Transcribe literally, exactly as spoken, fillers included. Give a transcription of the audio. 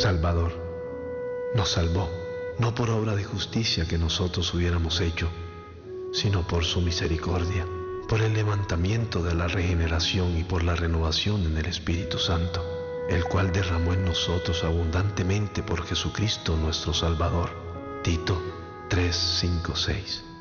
Salvador. Nos salvó, no por obra de justicia que nosotros hubiéramos hecho, sino por su misericordia, por el levantamiento de la regeneración y por la renovación en el Espíritu Santo, el cual derramó en nosotros abundantemente por Jesucristo nuestro Salvador. Tito tres, cinco, seis.